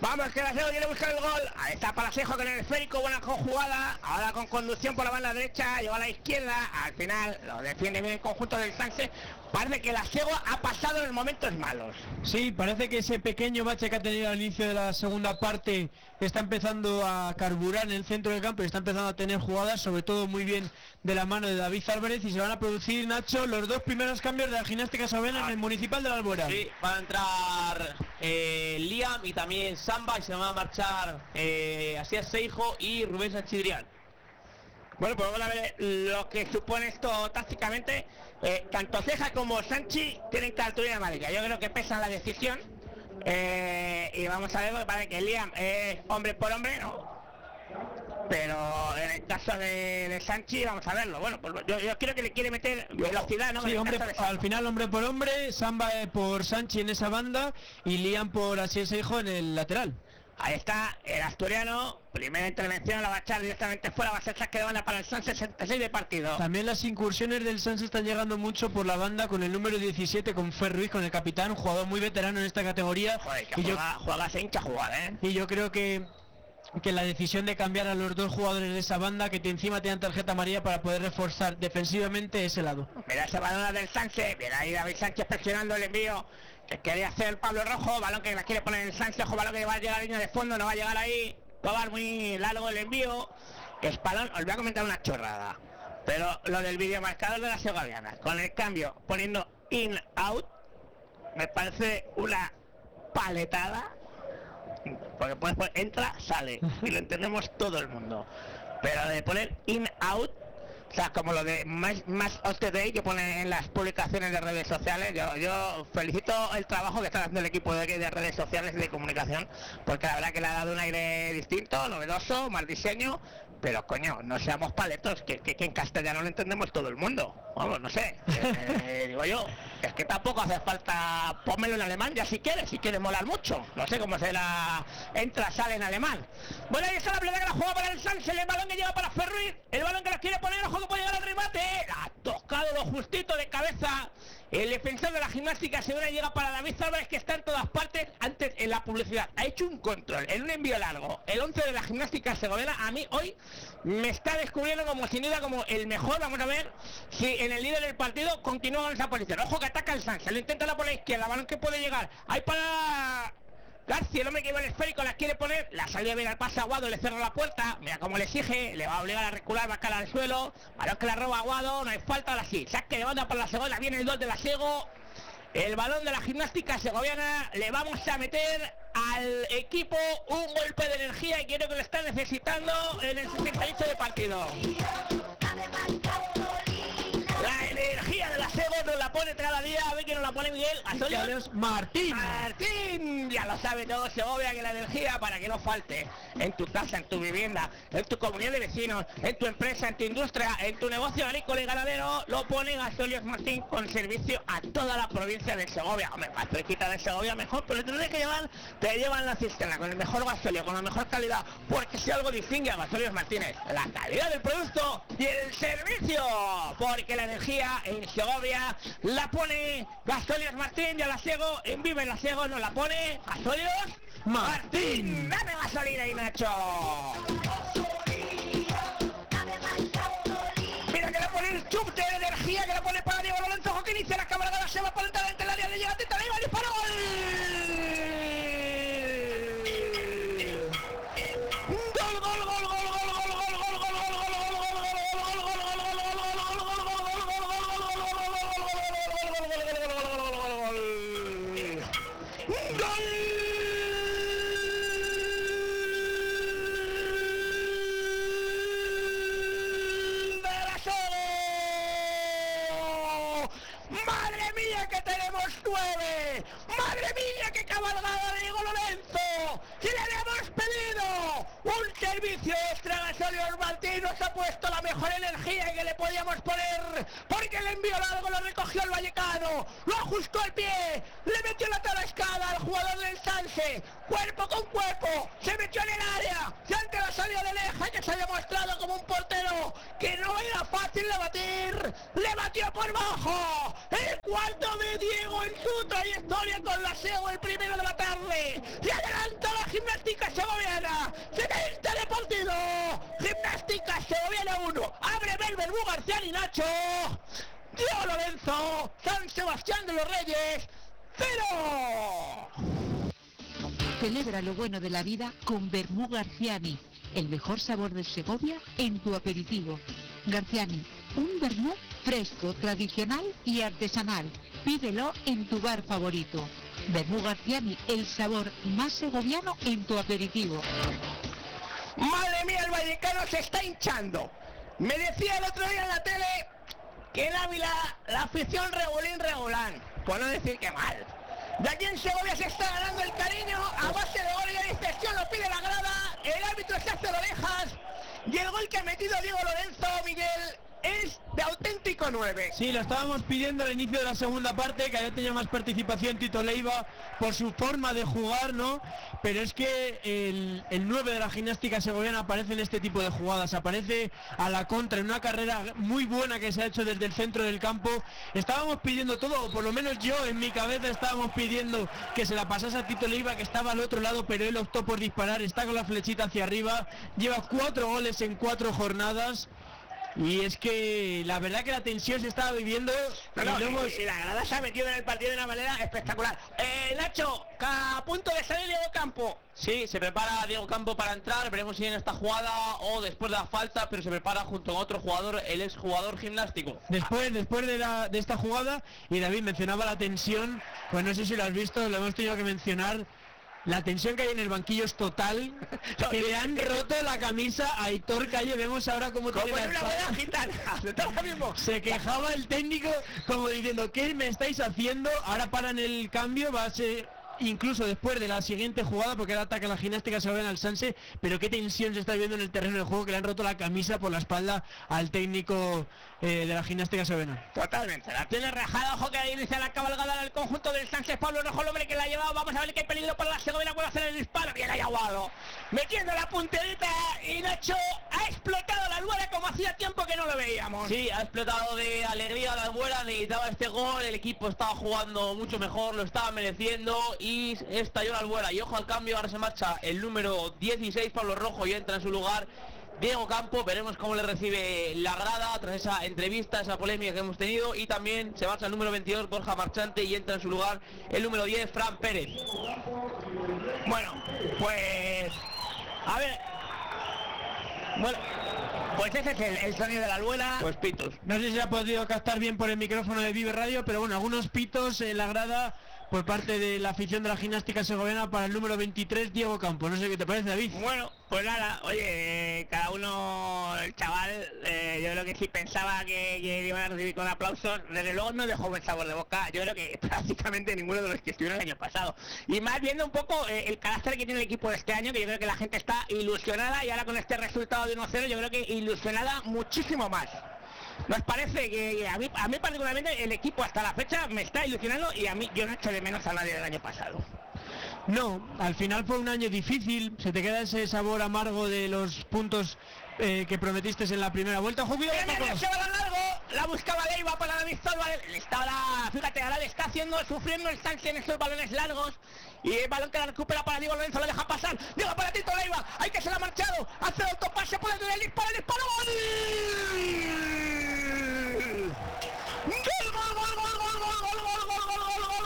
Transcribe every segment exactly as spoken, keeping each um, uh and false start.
Vamos, que la Sego quiere buscar el gol. Ahí está Palasejo con el esférico, buena jugada. Ahora con conducción por la banda derecha, lleva a la izquierda. Al final lo defiende bien el conjunto del Sanse. Parece que la Sego ha pasado en momentos malos. Sí, parece que ese pequeño bache que ha tenido al inicio de la segunda parte está empezando a carburar en el centro del campo y está empezando a tener jugadas, sobre todo muy bien de la mano de David Álvarez, y se van a producir, Nacho, los dos primeros cambios de la Gimnástica Segoviana ah, en el Municipal de la Albuera. Sí, va a entrar eh, Liam y también Samba, y se van a marchar eh, Asier Seijo y Rubén Sanchidrián. Bueno, pues vamos a ver lo que supone esto tácticamente. Eh, tanto Ceja como Sanchi tienen cartulina amarilla. Yo creo que pesa la decisión. Eh, y vamos a ver, porque parece que Liam es hombre por hombre, ¿no? Pero en el caso de, de Sanchi, vamos a verlo. Bueno, pues yo, yo creo que le quiere meter velocidad, ¿no? Sí, hombre, al final hombre por hombre, Samba por Sanchi en esa banda y Liam por Asier Seijo en el lateral. Ahí está el asturiano, primera intervención, la va a echar directamente fuera, va a ser saque de banda para el Sanse, sesenta y seis de partido. También las incursiones del Sanse están llegando mucho por la banda con el número diecisiete, con Fer Ruiz, con el capitán, un jugador muy veterano en esta categoría. Joder, que y juega, yo, juega se hincha a jugar, ¿eh? Y yo creo que que la decisión de cambiar a los dos jugadores de esa banda, que encima tengan tarjeta amarilla para poder reforzar defensivamente ese lado. Mira esa balona del Sanse, mira ahí David Sánchez presionando el envío que quería hacer Pablo Rojo, balón que la quiere poner el Sánchez, ojo, balón que va a llegar a la línea de fondo, no va a llegar ahí, va a dar muy largo el envío. Es balón, os voy a comentar una chorrada, pero lo del vídeo marcador de la Segoviana, con el cambio poniendo in out, me parece una paletada, porque pues, pues entra, sale, y lo entendemos todo el mundo, pero de poner in out, o sea, como lo de más, más O T D que pone en las publicaciones de redes sociales, yo, yo felicito el trabajo que está haciendo el equipo de, de redes sociales y de comunicación, porque la verdad que le ha dado un aire distinto, novedoso, más diseño, pero coño, no seamos paletos, que, que, que en castellano lo entendemos todo el mundo, vamos, no sé, eh, digo yo, es que tampoco hace falta, pónmelo en alemán ya si quieres, si quieres molar mucho, no sé cómo será, entra, sale en alemán. Bueno, ahí está la pelota que la juega para el Sanse, el balón que lleva para Ferruiz, el balón que la quiere poner, ojo que puede llegar al remate, ha tocado lo justito de cabeza. El defensor de la Gimnástica Segoviana, llega para David Álvarez, que está en todas partes. Antes en la publicidad ha hecho un control en un envío largo. El once de la Gimnástica Segoviana a mí hoy me está descubriendo como sin duda como el mejor. Vamos a ver si en el líder del partido continúa con esa posición. Ojo que ataca el Sanse, lo intenta la por la izquierda, balón que puede llegar. Hay para García, el hombre que lleva el esférico, la quiere poner, la salida bien al pase a Aguado, le cierra la puerta, mira cómo le exige, le va a obligar a recular, va a caer al suelo, balón que la roba Aguado, no hay falta, ahora sí, saque de banda para la Segoviana, viene el dos de la Sego, el balón de la Gimnástica Segoviana, le vamos a meter al equipo un golpe de energía y creo que lo está necesitando en el sesenta y ocho de partido. La energía de la Sego nos la pone cada día, a ver que nos la pone Miguel Asolios Martín. Martín, ya lo sabe todo Segovia, que la energía para que no falte en tu casa, en tu vivienda, en tu comunidad de vecinos, en tu empresa, en tu industria, en tu negocio agrícola y ganadero, lo pone Asolios Martín con servicio a toda la provincia de Segovia. Hombre, más cerquita de Segovia mejor, pero te tienes que llevar, te llevan la cisterna con el mejor gasolio, con la mejor calidad, porque si algo distingue a Asolios Martínez, la calidad del producto y el servicio, porque la energía en Segovia la pone Gasolios Martín, ya la Sego, en Vive la Sego nos la pone Gasolios Martín. Dame gasolina y Nacho. Mira que le pone el chute de energía, que le pone para Diego Lorenzo, ojo que inicia la cámara de la Sego por entrar dentro del área, le llega atenta, le va a disparar, gol. Gol, gol, gol, gol, gol, gol, gol, gol, gol, gol, gol. ¡Madre mía, qué cabalgada de Diego Lorenzo! ¡Y le hemos pedido un servicio extra! Gasolios Martín nos ha puesto la mejor energía que le podíamos poner, porque el envío largo lo recogió el vallecano, lo ajustó al pie, le metió la tabascada al jugador del Sanse, cuerpo con cuerpo, se metió en el área, y ante la salida de Leja, que se había mostrado como un portero que no era fácil de batir, le batió por bajo, el cuarto de Diego en su trayectoria con la Sego, el primero de la tarde, y adelanta la Gimnástica Gimnástica Segoviana uno. Abre Belberbu García y Nacho. Diego Lorenzo. San Sebastián de los Reyes cero. Celebra lo bueno de la vida con Vermú Garciani, el mejor sabor de Segovia en tu aperitivo. Garciani, un vermú fresco, tradicional y artesanal. Pídelo en tu bar favorito. Vermú Garciani, el sabor más segoviano en tu aperitivo. Madre mía, el vallecano se está hinchando. Me decía el otro día en la tele que en Ávila la afición regulín regulán, por no decir que mal. De aquí en Segovia se está ganando el cariño a base de gol y de dispersión, lo pide la grada, el árbitro se hace orejas y el gol que ha metido Diego Lorenzo, Miguel, es de auténtico nueve. Sí, lo estábamos pidiendo al inicio de la segunda parte, que haya tenido más participación Tito Leiva por su forma de jugar, ¿no? Pero es que el, el nueve de la gimnástica segoviana aparece en este tipo de jugadas, aparece a la contra, en una carrera muy buena que se ha hecho desde el centro del campo. Estábamos pidiendo todo, o por lo menos yo en mi cabeza estábamos pidiendo que se la pasase a Tito Leiva, que estaba al otro lado, pero él optó por disparar, está con la flechita hacia arriba, lleva cuatro goles en cuatro jornadas. Y es que la verdad que la tensión se estaba viviendo. No, no, y, luego... y, y la grada se ha metido en el partido de una manera espectacular. Eh, Nacho, a punto de salir Diego Campo. Sí, se prepara Diego Campo para entrar, veremos si en esta jugada o después de la falta, pero se prepara junto con otro jugador, el exjugador gimnástico. Después, después de, la, de esta jugada, y David mencionaba la tensión, pues no sé si lo has visto, lo hemos tenido que mencionar. La tensión que hay en el banquillo es total, que le han roto la camisa a Aitor Calle, vemos ahora cómo Como tiene en la una espalda. buena gitana, de todo lo mismo. Se quejaba el técnico como diciendo, ¿qué me estáis haciendo? Ahora paran el cambio, va a ser incluso después de la siguiente jugada, porque era ataque a la gimnástica segoviana al Sanse, pero qué tensión se está viendo en el terreno de juego, que le han roto la camisa por la espalda al técnico eh, de la gimnástica segoviana. Totalmente, la tiene rajada, ojo que ahí inicia la cabalgada del conjunto del Sánchez. Pablo Rojo, el hombre que la ha llevado, vamos a ver que hay peligro para la Segovia, puede hacer el disparo, bien ahí Aguado, metiendo la punterita, y Nacho ha explotado la Albuera como hacía tiempo que no lo veíamos. Sí, ha explotado de alegría la Albuera, necesitaba este gol, el equipo estaba jugando mucho mejor, lo estaba mereciendo y estalló la Albuera. Y ojo al cambio, ahora se marcha el número dieciséis, Pablo Rojo, y entra en su lugar Diego Campo. Veremos cómo le recibe la grada tras esa entrevista, esa polémica que hemos tenido. Y también se marcha el número veintidós, Borja Marchante, y entra en su lugar el número diez, Fran Pérez. Bueno, pues... A ver... Bueno, pues ese es el, el sonido de la Albuera. Pues pitos. No sé si se ha podido captar bien por el micrófono de Vive Radio, pero bueno, algunos pitos en la grada por parte de la afición de la gimnástica segoviana para el número veintitrés, Diego Campo. No sé qué te parece, David. Bueno, pues nada, oye, eh, cada uno, el chaval, eh, yo creo que si pensaba que, que iban a recibir con aplausos, desde luego no dejó buen sabor de boca. Yo creo que prácticamente ninguno de los que estuvieron el año pasado. Y más viendo un poco eh, el carácter que tiene el equipo de este año, que yo creo que la gente está ilusionada, y ahora con este resultado de uno cero, yo creo que ilusionada muchísimo más. ¿Nos parece que a mí, a mí particularmente el equipo hasta la fecha me está ilusionando, y a mí yo no echo de menos a nadie del año pasado? No, al final fue un año difícil, se te queda ese sabor amargo de los puntos eh, que prometiste en la primera vuelta. ¡Jubilado! Se va largo, la buscaba Leiva para David Álvarez, le está ahora, fíjate, ahora le está haciendo, sufriendo el Sánchez en estos balones largos, y el balón que la recupera para Diego Lorenzo, lo deja pasar, llega para Tito Leiva, hay que se la ha marchado, hace el autopase, puede tener el disparo, el disparo, ¡gol! ¡Gol, gol, gol, gol, gol, gol, gol, gol, gol, gol, gol, gol,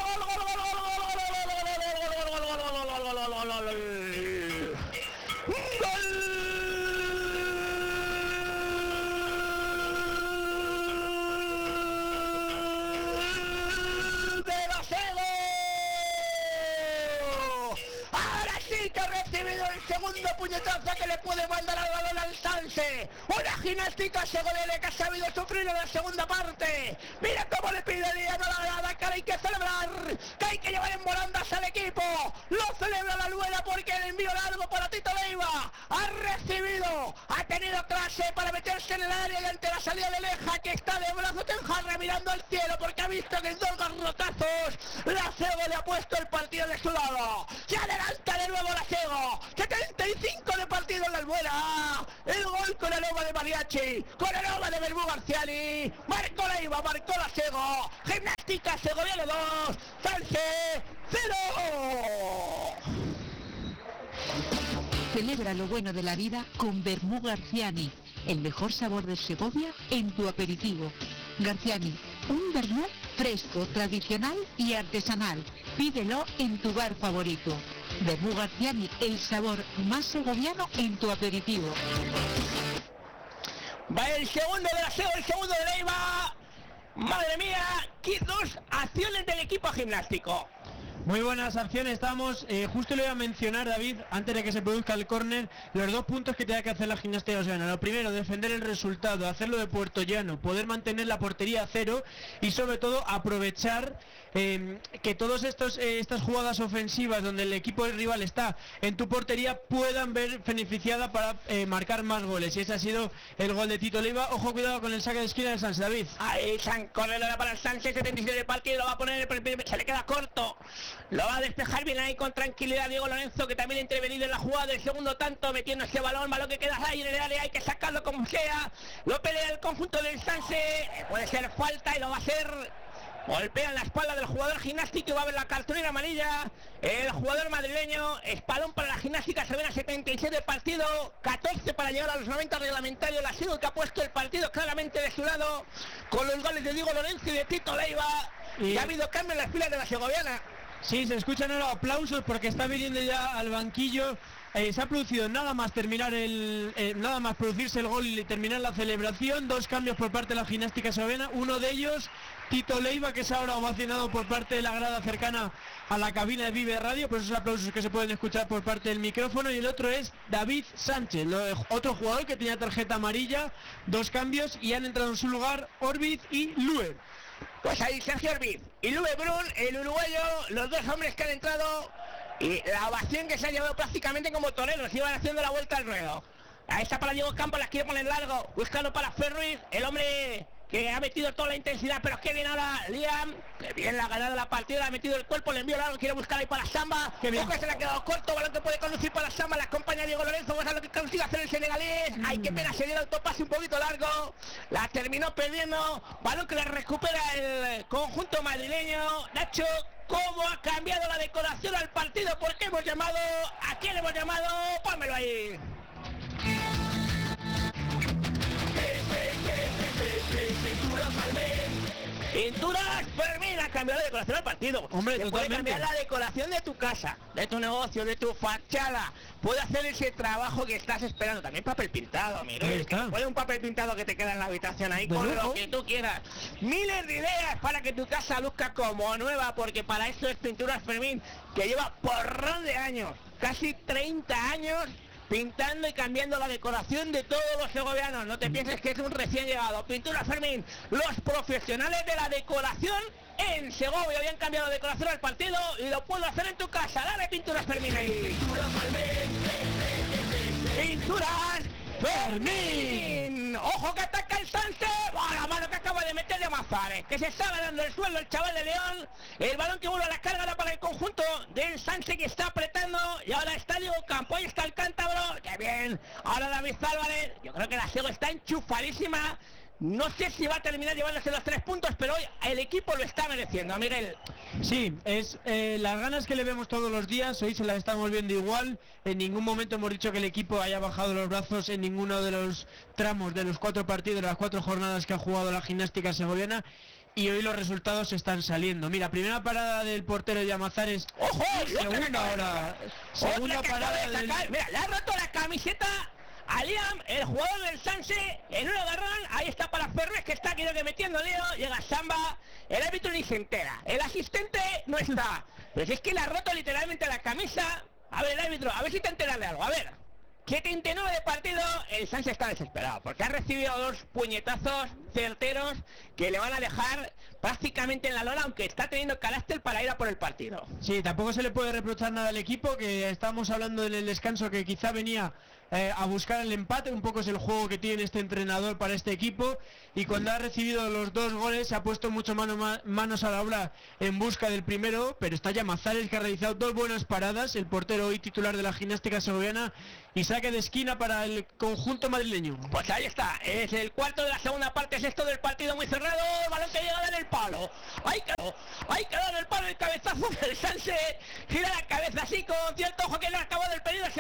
segundo puñetazo que le puede mandar al balón al Sanse. Una gimnástica segoviana que ha sabido sufrir en la segunda parte. Mira cómo le pide Diego a la grada, que hay que celebrar, que hay que llevar en volandas al equipo. Lo celebra la Albuera porque el envío largo para Tito Leiva ha recibido, ha tenido clase para meterse en el área, y ante la salida de Leja, que está de brazos en jarra mirando al cielo porque ha visto que en dos garrotazos la Sego le ha puesto el partido de su lado. Se adelanta de nuevo la Sego. setenta y cinco de partido en la Albuera. El gol con el Oma de Mariachi, con el Oma de Vermú Garciani. Marcó Leiva, marcó la Sego. Gimnástica Segoviana dos, Sanse cero. Celebra lo bueno de la vida con Vermú Garciani, el mejor sabor de Segovia en tu aperitivo. Garciani, un vermú fresco, tradicional y artesanal. Pídelo en tu bar favorito. Vermú Garciani, el sabor más segoviano en tu aperitivo. Va el segundo de la Sego, el segundo de Leiva. Madre mía, qué dos acciones del equipo gimnástico. Muy buenas acciones, estamos, eh, justo le voy a mencionar, David, antes de que se produzca el córner, los dos puntos que tiene que hacer la gimnástica segoviana. Lo primero, defender el resultado, hacerlo de Puerto Llano, poder mantener la portería a cero y sobre todo aprovechar eh, que todas estos eh, estas jugadas ofensivas donde el equipo rival está en tu portería puedan ver beneficiada para eh, marcar más goles. Y ese ha sido el gol de Tito Leiva. Ojo, cuidado con el saque de esquina de Sánchez, David. Ahí San Correlo para el Sánchez, setenta y siete de partido, lo va a poner, se le queda corto. Lo va a despejar bien ahí con tranquilidad Diego Lorenzo, que también ha intervenido en la jugada del segundo tanto, metiendo ese balón, balón que queda ahí en el área, hay que sacarlo como sea. Lo pelea el conjunto del Sanse, puede ser falta y lo va a hacer. Golpea en la espalda del jugador gimnástico y va a ver la cartulina amarilla. El jugador madrileño, espalón para la gimnástica segoviana, setenta y siete de partido, catorce para llegar a los noventa reglamentarios. La Sigo que ha puesto el partido claramente de su lado, con los goles de Diego Lorenzo y de Tito Leiva. Y, y ha habido cambio en las filas de la segoviana. Sí, se escuchan ahora aplausos porque está viniendo ya al banquillo. Eh, se ha producido nada más terminar el eh, nada más producirse el gol y terminar la celebración. Dos cambios por parte de la gimnástica segoviana. Uno de ellos, Tito Leiva, que es ahora ovacionado por parte de la grada cercana a la cabina de Vive Radio, por esos aplausos que se pueden escuchar por parte del micrófono. Y el otro es David Sánchez, lo, otro jugador que tenía tarjeta amarilla. Dos cambios y han entrado en su lugar Orbiz y Lue. Pues ahí Sergio Orbiz y Lue Brun, el uruguayo, los dos hombres que han entrado, y la ovación que se ha llevado prácticamente como toreros, iban haciendo la vuelta al ruedo. Ahí está para Diego Campos, las quiere poner largo, buscando para Ferruiz, el hombre que ha metido toda la intensidad, pero que bien ahora Liam, que bien la ha ganado la partida, ha metido el cuerpo, le envió largo, quiere buscar ahí para Samba, que bien, se le ha quedado corto, balón que puede conducir para Samba, la acompaña Diego Lorenzo, vamos a ver lo que consigue hacer el senegalés. Mm. Ay, qué pena, se dio el autopase un poquito largo, la terminó perdiendo, balón que le recupera el conjunto madrileño. Nacho, ¿cómo ha cambiado la decoración al partido? ¿Por qué hemos llamado? ¿A quién hemos llamado? Pónmelo ahí. Pinturas Fermín ha cambiado la decoración al partido. Hombre, te puede cambiar la decoración de tu casa, de tu negocio, de tu fachada. Puede hacer ese trabajo que estás esperando. También papel pintado, Miguel. Puede un papel pintado que te queda en la habitación ahí con lo que tú quieras. Miles de ideas para que tu casa luzca como nueva, porque para eso es Pinturas Fermín, que lleva porrón de años, casi treinta años, pintando y cambiando la decoración de todos los segovianos. No te pienses que es un recién llegado. Pintura Fermín, los profesionales de la decoración en Segovia. Habían cambiado la decoración al partido y lo puedo hacer en tu casa. Dale Pinturas Fermín ahí. Pinturas Fermín. Ojo que ataca el Sánchez. Oh, la mano que acaba de meter de Mazares, que se está ganando el suelo el chaval de León. El balón que vuelve a la carga ahora para el conjunto del Sánchez, que está apretando. Y ahora está Diego Campo, ahí está el cántabro. ¡Qué bien! Ahora David Álvarez. Yo creo que la Sego está enchufadísima. No sé si va a terminar llevándose los tres puntos, pero hoy el equipo lo está mereciendo, Miguel. Sí, es eh, las ganas que le vemos todos los días, hoy se las estamos viendo igual. En ningún momento hemos dicho que el equipo haya bajado los brazos en ninguno de los tramos de los cuatro partidos, de las cuatro jornadas que ha jugado la gimnástica segoviana. Y hoy los resultados están saliendo. Mira, primera parada del portero Llamazares. ¡Ojo! Segunda hora. Segunda parada del... Mira, le ha roto la camiseta a Liam, el jugador del Sanse, en un agarrón. Ahí está para Ferrer, que está creo que metiendo lío. Llega Samba, el árbitro ni se entera, el asistente no está. Pero si es que le ha roto literalmente la camisa. A ver, el árbitro, a ver si te enteras de algo. A ver, setenta y nueve de partido. El Sanse está desesperado porque ha recibido dos puñetazos certeros que le van a dejar prácticamente en la lona, aunque está teniendo carácter para ir a por el partido. Sí, tampoco se le puede reprochar nada al equipo, que estamos hablando en el descanso que quizá venía eh, a buscar el empate. Un poco es el juego que tiene este entrenador para este equipo, y cuando ha recibido los dos goles se ha puesto mucho mano, ma, manos a la obra en busca del primero, pero está Llamazares, que ha realizado dos buenas paradas, el portero hoy titular de la gimnástica segoviana, y saque de esquina para el conjunto madrileño. Pues ahí está, es el cuarto de la segunda parte, es esto del partido muy cerrado. El balón que llega en el palo, ahí quedó, ahí quedó en el palo el cabezazo del Sanse, gira la cabeza así con cierto ojo, que le ha acabado el pedido.